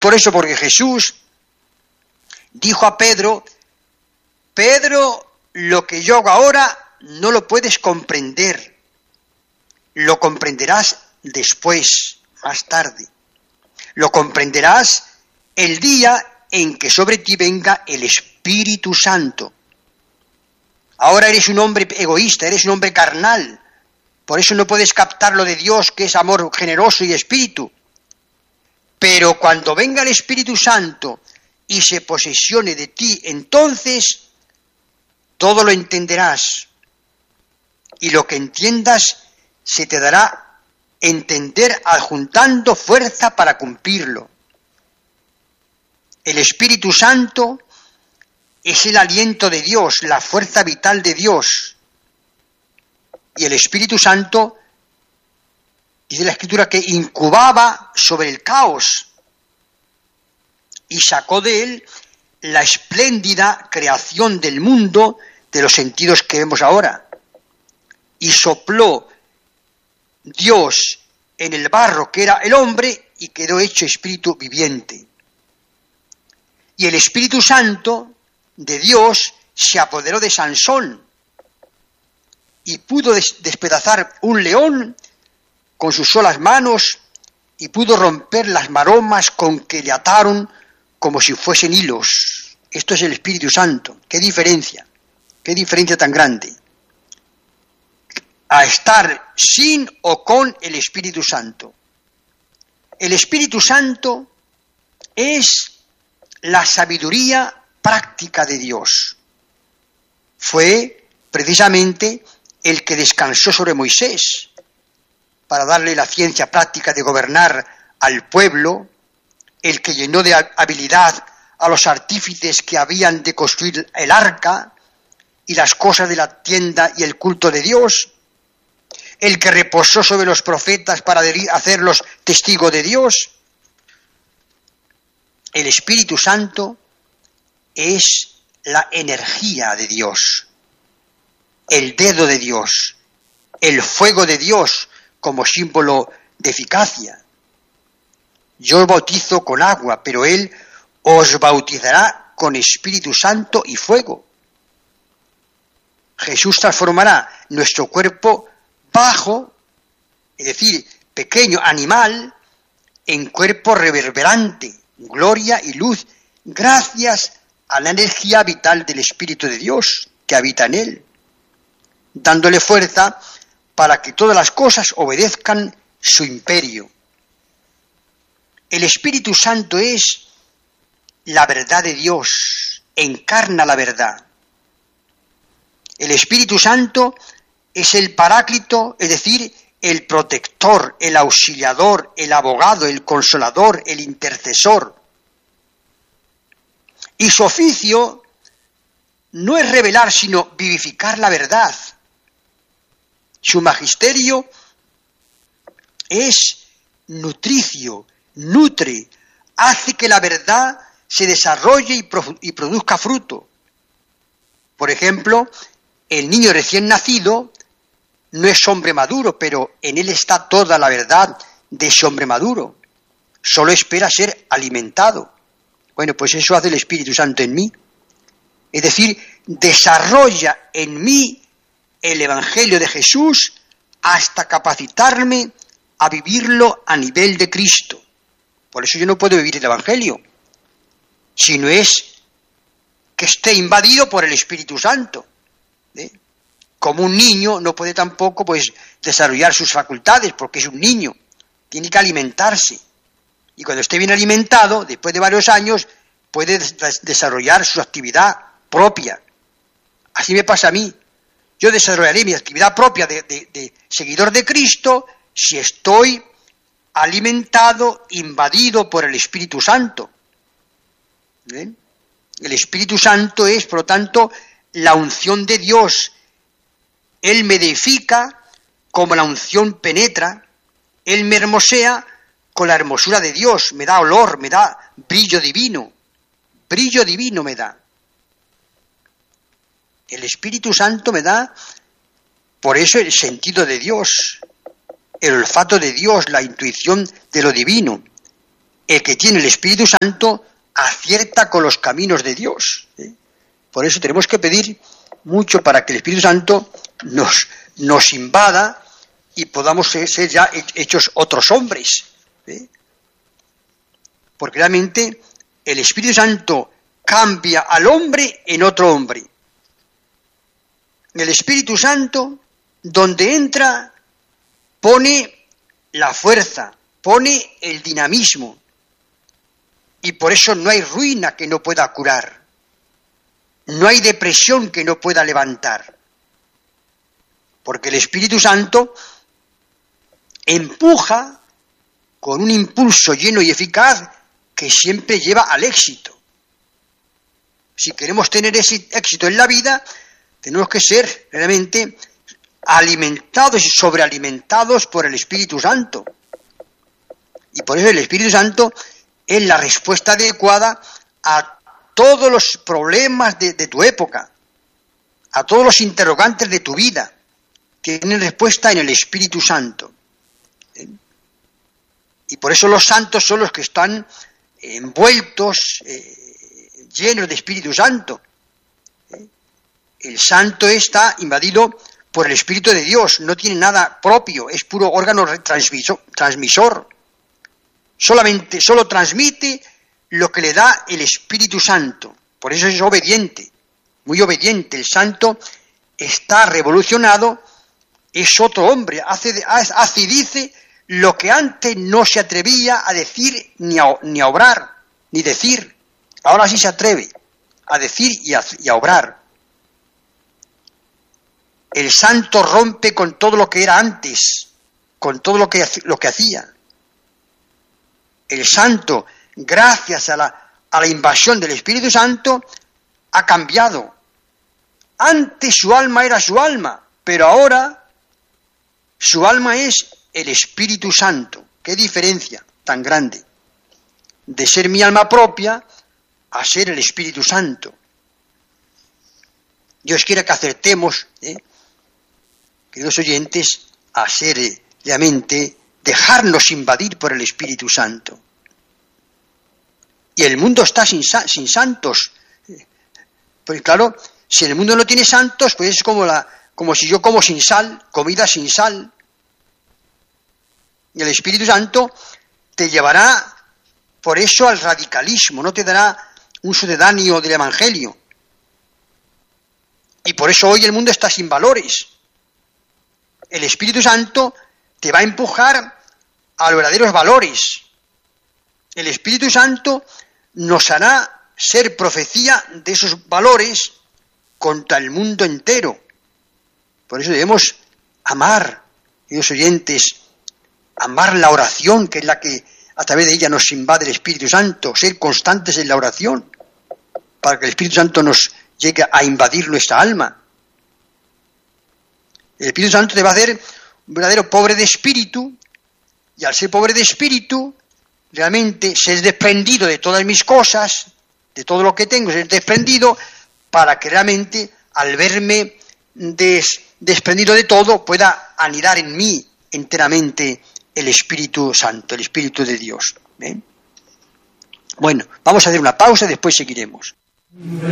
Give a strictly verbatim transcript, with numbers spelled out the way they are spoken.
por eso, porque Jesús dijo a Pedro, Pedro, lo que yo hago ahora no lo puedes comprender, lo comprenderás después, más tarde. Lo comprenderás el día en que sobre ti venga el Espíritu Santo. Ahora eres un hombre egoísta, eres un hombre carnal, por eso no puedes captar lo de Dios, que es amor generoso y espíritu. Pero cuando venga el Espíritu Santo y se posesione de ti, entonces todo lo entenderás. Y lo que entiendas se te dará entender adjuntando fuerza para cumplirlo. El Espíritu Santo es el aliento de Dios, la fuerza vital de Dios. Y el Espíritu Santo, dice la Escritura, que incubaba sobre el caos y sacó de él la espléndida creación del mundo de los sentidos que vemos ahora. Y sopló Dios en el barro que era el hombre y quedó hecho espíritu viviente. Y el Espíritu Santo de Dios se apoderó de Sansón y pudo des- despedazar un león con sus solas manos y pudo romper las maromas con que le ataron como si fuesen hilos. Esto es el Espíritu Santo. ¿Qué diferencia? ¿Qué diferencia tan grande? A estar sin o con el Espíritu Santo. El Espíritu Santo es la sabiduría práctica de Dios. Fue precisamente el que descansó sobre Moisés para darle la ciencia práctica de gobernar al pueblo, el que llenó de habilidad a los artífices que habían de construir el arca y las cosas de la tienda y el culto de Dios, el que reposó sobre los profetas para hacerlos testigos de Dios. El Espíritu Santo es la energía de Dios, el dedo de Dios, el fuego de Dios como símbolo de eficacia. Yo os bautizo con agua, pero Él os bautizará con Espíritu Santo y fuego. Jesús transformará nuestro cuerpo bajo, es decir, pequeño, animal, en cuerpo reverberante, gloria y luz, gracias a la energía vital del Espíritu de Dios que habita en él, dándole fuerza para que todas las cosas obedezcan su imperio. El Espíritu Santo es la verdad de Dios, encarna la verdad. El Espíritu Santo es el Paráclito, es decir, el protector, el auxiliador, el abogado, el consolador, el intercesor. Y su oficio no es revelar, sino vivificar la verdad. Su magisterio es nutricio, nutre, hace que la verdad se desarrolle y, pro- y produzca fruto. Por ejemplo, el niño recién nacido no es hombre maduro, pero en él está toda la verdad de ese hombre maduro. Solo espera ser alimentado. Bueno, pues eso hace el Espíritu Santo en mí. Es decir, desarrolla en mí el Evangelio de Jesús hasta capacitarme a vivirlo a nivel de Cristo. Por eso yo no puedo vivir el Evangelio, si no es que esté invadido por el Espíritu Santo. ¿Eh? Como un niño no puede tampoco pues desarrollar sus facultades porque es un niño, tiene que alimentarse. Y cuando esté bien alimentado, después de varios años, puede des- desarrollar su actividad propia. Así me pasa a mí. Yo desarrollaré mi actividad propia de, de, de seguidor de Cristo si estoy alimentado, invadido por el Espíritu Santo. ¿Ven? El Espíritu Santo es, por lo tanto, la unción de Dios. Él me edifica como la unción penetra, Él me hermosea con la hermosura de Dios, me da olor, me da brillo divino, brillo divino me da. El Espíritu Santo me da, por eso, el sentido de Dios, el olfato de Dios, la intuición de lo divino. el que tiene el Espíritu Santo acierta con los caminos de Dios. ¿eh? Por eso tenemos que pedir mucho para que el Espíritu Santo nos, nos invada y podamos ser, ser ya hechos otros hombres. ¿eh? Porque realmente el Espíritu Santo cambia al hombre en otro hombre. El Espíritu Santo, donde entra, pone la fuerza, pone el dinamismo. Y por eso no hay ruina que no pueda curar. No hay depresión que no pueda levantar. Porque el Espíritu Santo empuja con un impulso lleno y eficaz que siempre lleva al éxito. Si queremos tener ese éxito en la vida, tenemos que ser realmente alimentados y sobrealimentados por el Espíritu Santo. Y por eso el Espíritu Santo es la respuesta adecuada a todos los problemas de, de tu época, a todos los interrogantes de tu vida. Tienen respuesta en el Espíritu Santo. ¿Eh? Y por eso los santos son los que están envueltos, eh, llenos de Espíritu Santo. ¿Eh? El santo está invadido por el Espíritu de Dios, no tiene nada propio, es puro órgano transmisor. transmisor. Solamente, solo transmite lo que le da el Espíritu Santo. Por eso es obediente, muy obediente. El santo está revolucionado, es otro hombre, hace, hace y dice lo que antes no se atrevía a decir ni a, ni a obrar, ni decir. Ahora sí se atreve a decir y a, y a obrar. El santo rompe con todo lo que era antes, con todo lo que, lo que hacía. El santo, gracias a la, a la invasión del Espíritu Santo, ha cambiado. Antes su alma era su alma, pero ahora su alma es el Espíritu Santo. ¿Qué diferencia tan grande? De ser mi alma propia a ser el Espíritu Santo. Dios quiere que acertemos, ¿eh? queridos oyentes, a ser eh, realmente, dejarnos invadir por el Espíritu Santo. Y el mundo está sin, sin santos. Porque claro, si el mundo no tiene santos, pues es como, la, como si yo como sin sal, comida sin sal. Y el Espíritu Santo te llevará por eso al radicalismo, no te dará un sucedáneo del Evangelio. Y por eso hoy el mundo está sin valores. El Espíritu Santo te va a empujar a los verdaderos valores. El Espíritu Santo nos hará ser profecía de esos valores contra el mundo entero. Por eso debemos amar, queridos oyentes, amar la oración, que es la que a través de ella nos invade el Espíritu Santo, ser constantes en la oración, para que el Espíritu Santo nos llegue a invadir nuestra alma. El Espíritu Santo te va a hacer un verdadero pobre de espíritu, y al ser pobre de espíritu, realmente ser desprendido de todas mis cosas, de todo lo que tengo, ser desprendido, para que realmente al verme des, desprendido de todo, pueda anidar en mí enteramente el Espíritu Santo, el Espíritu de Dios. ¿eh? Bueno, vamos a hacer una pausa y después seguiremos.